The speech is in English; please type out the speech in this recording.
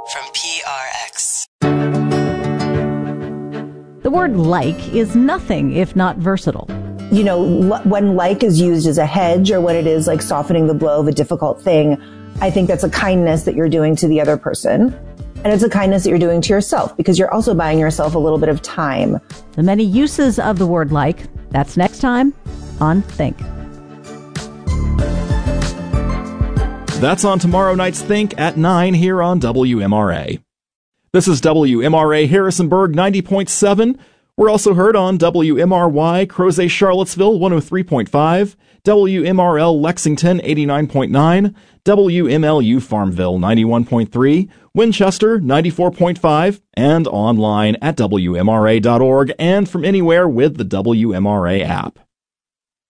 from PRX. The word like is nothing if not versatile. You know, when like is used as a hedge or when it is like softening the blow of a difficult thing, I think that's a kindness that you're doing to the other person. And it's a kindness that you're doing to yourself because you're also buying yourself a little bit of time. The many uses of the word like, that's next time on Think. That's on tomorrow night's Think at 9 here on WMRA. This is WMRA Harrisonburg 90.7. We're also heard on WMRY Crozet Charlottesville 103.5, WMRL Lexington 89.9, WMLU Farmville 91.3, Winchester 94.5, and online at WMRA.org and from anywhere with the WMRA app.